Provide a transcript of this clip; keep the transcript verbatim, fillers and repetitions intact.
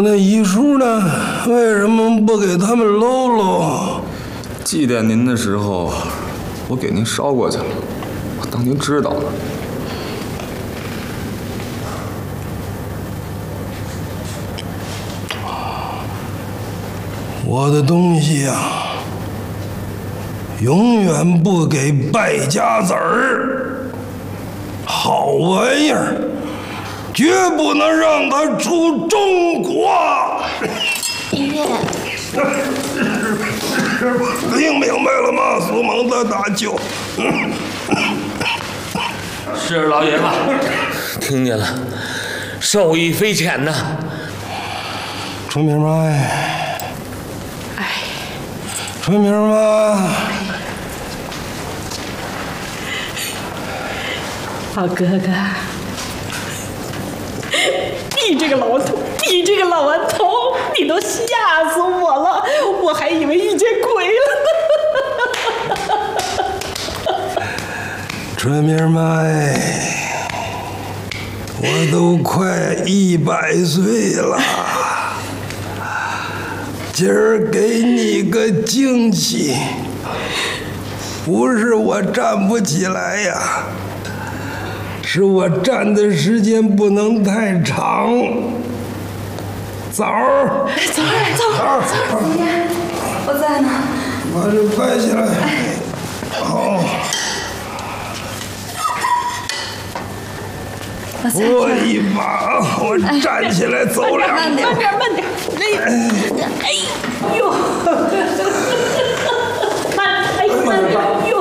那遗书呢？为什么不给他们搂搂？ 祭奠您的时候，我给您捎过去了，我当您知道了。 我的东西呀、啊，永远不给败家子儿，好玩意儿，绝不能让他出中国。 爷爷， 听明白了吗，苏蒙的大舅？ 是老爷子，听见了，受益匪浅呐。 春明妈呀！ 哎， 春明妈， 老哥哥，你这个老头，你这个老顽童，你都吓死我了，我还以为遇见鬼了呢。 春明妈呀，我都快一百岁了，今儿给你个惊喜，不是我站不起来呀，是我站的时间不能太长。枣儿， 枣儿，枣儿，枣儿，爷爷，我在呢。 把这掰起来。好。我一把，我站起来走两步。 慢点，慢点，哎，哎呦，慢，哎，慢点，